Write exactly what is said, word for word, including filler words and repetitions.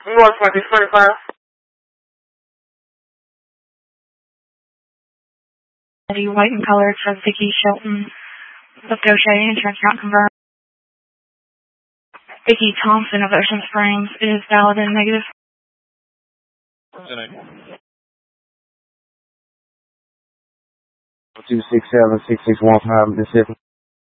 North Market twenty-five. Eddie White and colored for Vicky Shelton. Lift O'Shea, insurance not confirmed. Vicky Thompson of Ocean Springs is valid and negative. two six seven six six one five Mississippi.